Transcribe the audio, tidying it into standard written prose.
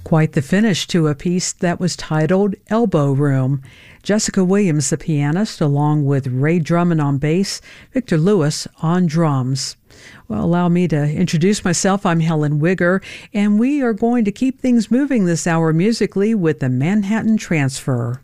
Quite the finish to a piece that was titled Elbow Room. Jessica Williams, the pianist, along with Ray Drummond on bass, Victor Lewis on drums. Well, allow me to introduce myself. I'm Helen Wigger, and we are going to keep things moving this hour musically with the Manhattan Transfer.